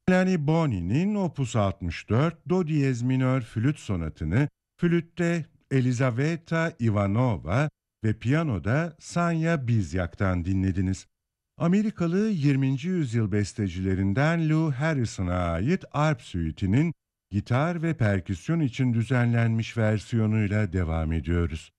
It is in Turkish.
Melanie Boni'nin Opus 64 Do diyez minör flüt sonatını flütte Elizaveta Ivanova ve piyanoda Sanya Bizyak'tan dinlediniz. Amerikalı 20. yüzyıl bestecilerinden Lou Harrison'a ait arp süitinin gitar ve perküsyon için düzenlenmiş versiyonuyla devam ediyoruz.